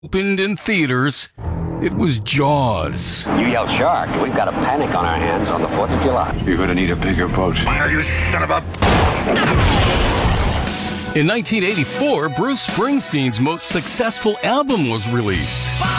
opened in theaters, it was Jaws. You yell shark, we've got a panic on our hands on the 4th of July. You're gonna need a bigger boat. Fire, you son of a... In 1984, Bruce Springsteen's most successful album was released.